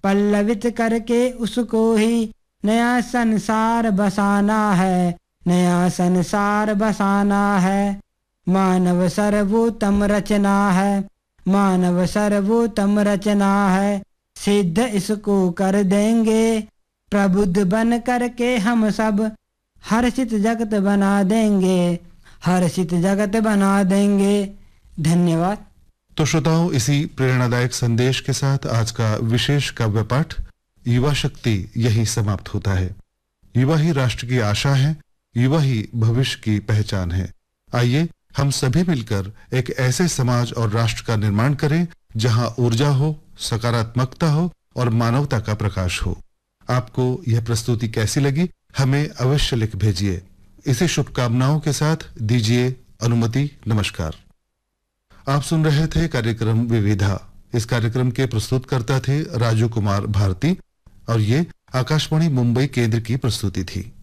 पल्लवित करके उसको ही नया संसार बसाना है, नया संसार बसाना है। मानव सर्वोत्तम रचना है, मानव सर्वोत्तम रचना है। सिद्ध इसको कर देंगे, प्रबुद्ध बन करके हम सब हर्षित जगत बना देंगे, हर्षित जगत बना देंगे। धन्यवाद। तो श्रोताओं, इसी प्रेरणादायक संदेश के साथ आज का विशेष काव्य पाठ युवा शक्ति यही समाप्त होता है। युवा ही राष्ट्र की आशा है, युवा ही भविष्य की पहचान है। आइए हम सभी मिलकर एक ऐसे समाज और राष्ट्र का निर्माण करें जहां ऊर्जा हो, सकारात्मकता हो और मानवता का प्रकाश हो। आपको यह प्रस्तुति कैसी लगी हमें अवश्य लिख भेजिए। इसी शुभकामनाओं के साथ दीजिए अनुमति। नमस्कार। आप सुन रहे थे कार्यक्रम विविधा। इस कार्यक्रम के प्रस्तुतकर्ता थे राजू कुमार भारती और ये आकाशवाणी मुंबई केंद्र की प्रस्तुति थी।